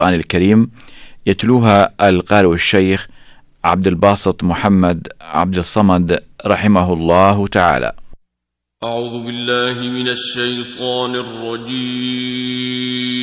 القرآن الكريم يتلوها القارئ الشيخ عبد الباسط محمد عبد الصمد رحمه الله تعالى. أعوذ بالله من الشيطان الرجيم.